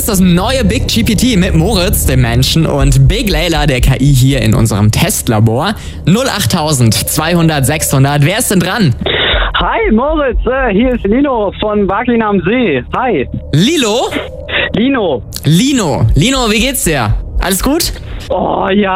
ist das neue Big GPT mit Moritz, dem Menschen, und Big Layla, der KI, hier in unserem Testlabor. 08000 200 600. Wer ist denn dran? Hi Moritz, hier ist Lino von Barklin am See. Hi. Lilo? Lino. Lino, wie geht's dir? Alles gut? Oh ja.